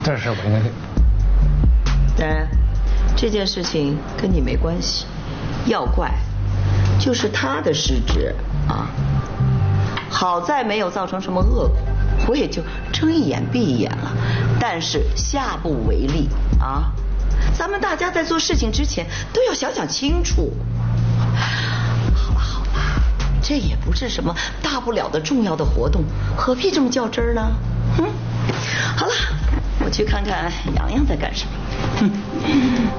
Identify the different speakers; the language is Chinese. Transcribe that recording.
Speaker 1: 这事我应该给。
Speaker 2: 当然，这件事情跟你没关系，要怪就是他的失职啊。好在没有造成什么恶果，我也就睁一眼闭一眼了。但是下不为例啊！咱们大家在做事情之前都要想想清楚。好了好了，这也不是什么大不了的重要的活动，何必这么较真儿呢？好了，我去看看洋洋在干什么。